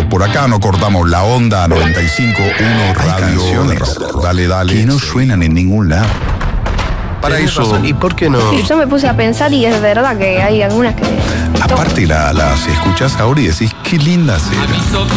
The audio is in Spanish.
por acá no cortamos la onda 95.1 Radio. Canciones Dale. que no suenan en ningún lado. Paraíso. Razón. ¿Y por qué no? Yo me puse a pensar y es verdad que hay algunas que... Aparte las escuchás ahora y decís, qué lindas eran.